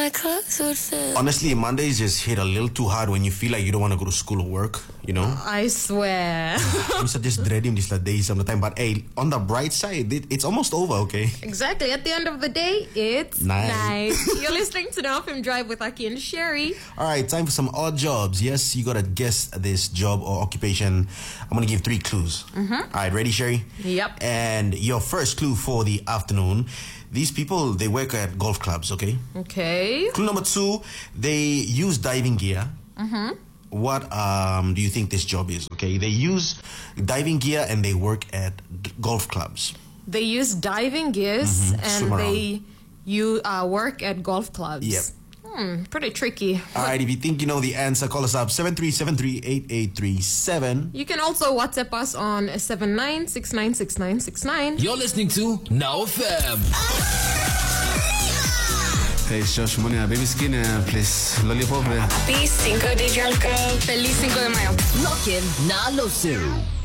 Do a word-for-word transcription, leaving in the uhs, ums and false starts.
my clothes would fit. Honestly, Mondays just hit a little too hard when you feel like you don't want to go to school or work, you know? I swear. I'm just dreading these like, days some of the time. But hey, on the bright side, it, it's almost over, okay? Exactly. At the end of the day, it's Nice. nice. You're listening to Now F M Drive with Aki and Sherry. All right, time for some odd jobs. Yes, you got to guess this job or occupation. I'm going to give three clues. Mm-hmm. All right, ready, Sherry? Yep. And your first clue for the afternoon. These people, they work at golf clubs, okay? Okay. Clue number two, they use diving gear. Mm-hmm. What um, do you think this job is, okay? They use diving gear and they work at d- golf clubs. They use diving gears Mhm. Swim and they you uh, work at golf clubs. Yep. Hmm, pretty tricky. All right, if you think you know the answer, call us up, seven three seven three, eight eight three seven. You can also WhatsApp us on seven nine six nine six nine six nine. You're listening to Now F M. Hey, it's Josh Money, baby skin, uh, please. Lollipop. Uh. Happy Cinco de Julio. Feliz Cinco de Mayo. Lock in, now, Lucy.